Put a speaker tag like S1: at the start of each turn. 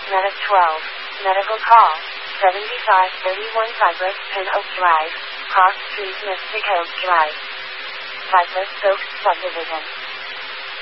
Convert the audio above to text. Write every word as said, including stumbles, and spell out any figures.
S1: Medic twelve. Medical call. seventy-five thirty-one Cypress Pin Oak Drive. Cross Street, Mystic Oak Drive. Cypress Oaks Subdivision.